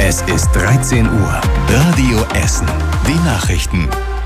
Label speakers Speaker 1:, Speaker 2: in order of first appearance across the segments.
Speaker 1: Es ist 13 Uhr. Radio Essen. Die Nachrichten.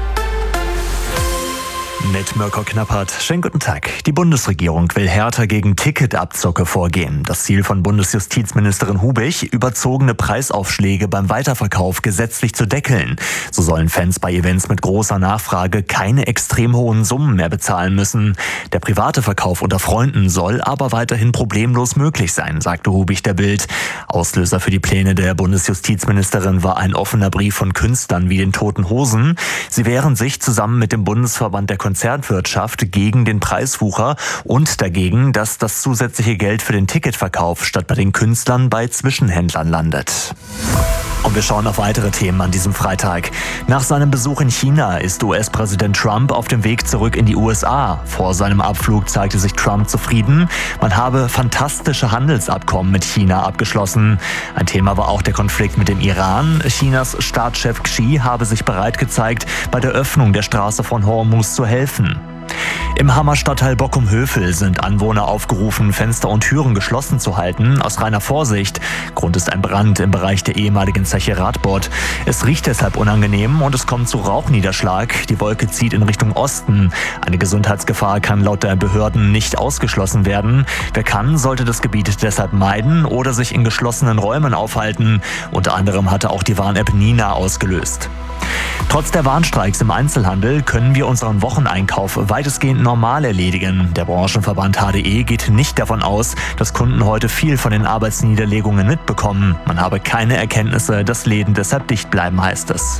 Speaker 2: Mit Mirko Knappert. Schönen guten Tag. Die Bundesregierung will härter gegen Ticketabzocke vorgehen. Das Ziel von Bundesjustizministerin Hubig, überzogene Preisaufschläge beim Weiterverkauf gesetzlich zu deckeln. So sollen Fans bei Events mit großer Nachfrage keine extrem hohen Summen mehr bezahlen müssen. Der private Verkauf unter Freunden soll aber weiterhin problemlos möglich sein, sagte Hubig der Bild. Auslöser für die Pläne der Bundesjustizministerin war ein offener Brief von Künstlern wie den Toten Hosen. Sie wehren sich zusammen mit dem Bundesverband der Konzertwirtschaft gegen den Preiswucher und dagegen, dass das zusätzliche Geld für den Ticketverkauf statt bei den Künstlern bei Zwischenhändlern landet. Und wir schauen auf weitere Themen an diesem Freitag. Nach seinem Besuch in China ist US-Präsident Trump auf dem Weg zurück in die USA. Vor seinem Abflug zeigte sich Trump zufrieden. Man habe fantastische Handelsabkommen mit China abgeschlossen. Ein Thema war auch der Konflikt mit dem Iran. Chinas Staatschef Xi habe sich bereit gezeigt, bei der Öffnung der Straße von Hormuz zu helfen. Im Hammer-Stadtteil Bockum-Hövel sind Anwohner aufgerufen, Fenster und Türen geschlossen zu halten, aus reiner Vorsicht. Grund ist ein Brand im Bereich der ehemaligen Zeche Radbot. Es riecht deshalb unangenehm und es kommt zu Rauchniederschlag. Die Wolke zieht in Richtung Osten. Eine Gesundheitsgefahr kann laut der Behörden nicht ausgeschlossen werden. Wer kann, sollte das Gebiet deshalb meiden oder sich in geschlossenen Räumen aufhalten. Unter anderem hatte auch die Warn-App Nina ausgelöst. Trotz der Warnstreiks im Einzelhandel können wir unseren Wocheneinkauf weitestgehend normal erledigen. Der Branchenverband HDE geht nicht davon aus, dass Kunden heute viel von den Arbeitsniederlegungen mitbekommen. Man habe keine Erkenntnisse, dass Läden deshalb dicht bleiben, heißt es.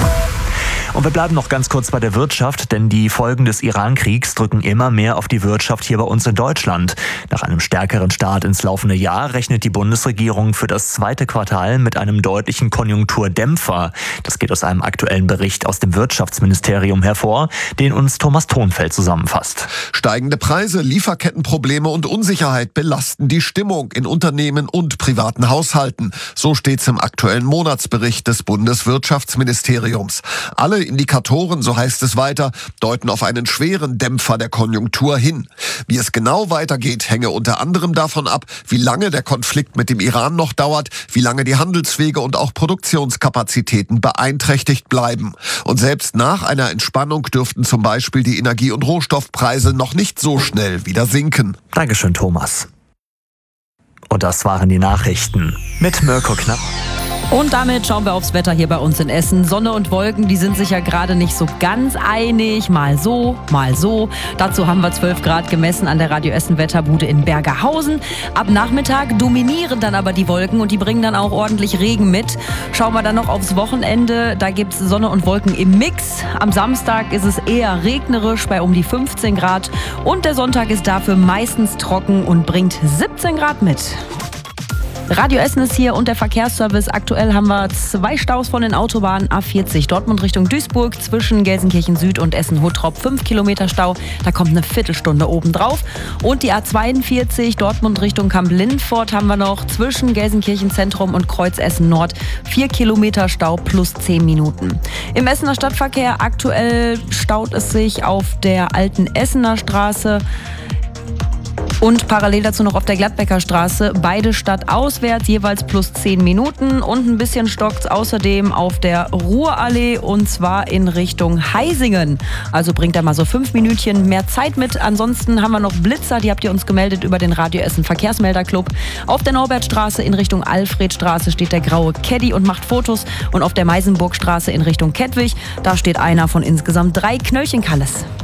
Speaker 2: Und wir bleiben noch ganz kurz bei der Wirtschaft, denn die Folgen des Iran-Kriegs drücken immer mehr auf die Wirtschaft hier bei uns in Deutschland. Nach einem stärkeren Start ins laufende Jahr rechnet die Bundesregierung für das zweite Quartal mit einem deutlichen Konjunkturdämpfer. Das geht aus einem aktuellen Bericht aus dem Wirtschaftsministerium hervor, den uns Thomas Thonfeld zusammenfasst.
Speaker 3: Steigende Preise, Lieferkettenprobleme und Unsicherheit belasten die Stimmung in Unternehmen und privaten Haushalten. So steht's im aktuellen Monatsbericht des Bundeswirtschaftsministeriums. Alle Indikatoren, so heißt es weiter, deuten auf einen schweren Dämpfer der Konjunktur hin. Wie es genau weitergeht, hänge unter anderem davon ab, wie lange der Konflikt mit dem Iran noch dauert, wie lange die Handelswege und auch Produktionskapazitäten beeinträchtigt bleiben. Und selbst nach einer Entspannung dürften zum Beispiel die Energie- und Rohstoffpreise noch nicht so schnell wieder sinken.
Speaker 2: Dankeschön, Thomas. Und das waren die Nachrichten mit Mirko Knapp.
Speaker 4: Und damit schauen wir aufs Wetter hier bei uns in Essen. Sonne und Wolken, die sind sich ja gerade nicht so ganz einig. Mal so, mal so. Dazu haben wir 12 Grad gemessen an der Radio Essen Wetterbude in Bergerhausen. Ab Nachmittag dominieren dann aber die Wolken und die bringen dann auch ordentlich Regen mit. Schauen wir dann noch aufs Wochenende. Da gibt's Sonne und Wolken im Mix. Am Samstag ist es eher regnerisch bei um die 15 Grad. Und der Sonntag ist dafür meistens trocken und bringt 17 Grad mit. Radio Essen ist hier und der Verkehrsservice. Aktuell haben wir 2 Staus von den Autobahnen A40 Dortmund Richtung Duisburg zwischen Gelsenkirchen Süd und Essen-Huttrop. 5 Kilometer Stau, da kommt eine Viertelstunde obendrauf. Und die A42 Dortmund Richtung Kamp-Lindfort haben wir noch zwischen Gelsenkirchen Zentrum und Kreuz Essen Nord. 4 Kilometer Stau plus 10 Minuten. Im Essener Stadtverkehr aktuell staut es sich auf der alten Essener Straße. Und parallel dazu noch auf der Gladbecker Straße, beide stadtauswärts, jeweils plus 10 Minuten. Und ein bisschen stockt's außerdem auf der Ruhrallee und zwar in Richtung Heisingen. Also bringt da mal so 5 Minütchen mehr Zeit mit. Ansonsten haben wir noch Blitzer, die habt ihr uns gemeldet über den Radio Essen Verkehrsmelderclub. Auf der Norbertstraße in Richtung Alfredstraße steht der graue Caddy und macht Fotos. Und auf der Meisenburgstraße in Richtung Kettwig, da steht einer von insgesamt 3 Knöllchenkalles.